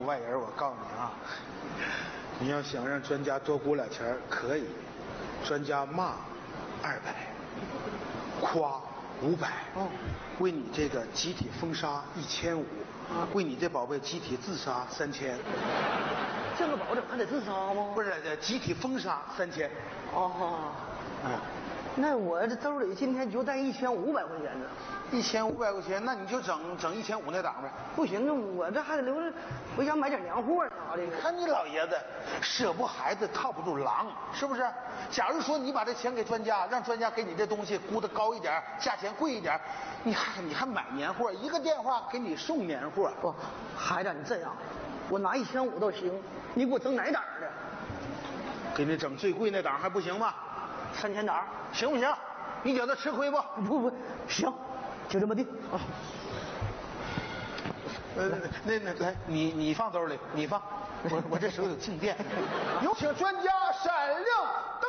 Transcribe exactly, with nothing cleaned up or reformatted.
外人，我告诉你啊，你要想让专家多鼓俩钱可以，专家骂二百，夸五百，哦，为你这个集体封杀一千五，为你这宝贝集体自杀三千。 这个保证还得自杀吗？ 不是，集体封杀三千。 哦， 嗯， 那我这兜里今天就带一千五百块钱呢。 一千五百块钱，那你就整整一千五那档呗。 不行啊，我这还得留着回家买点年货呢。这个， 看你老爷子，舍不孩子套不住狼，是不是？假如说你把这钱给专家，让专家给你这东西估得高一点，价钱贵一点，你还你还买年货，一个电话给你送年货。 不，孩子，你这样，我拿一千五都行，你给我整哪档的？ 给你整最贵那档还不行吗？ 三千档， 行不行？你觉得吃亏不？ 不不，行，就这么定啊。 呃，那那来，你你放兜里，你放，我我这手有静电。有请专家闪亮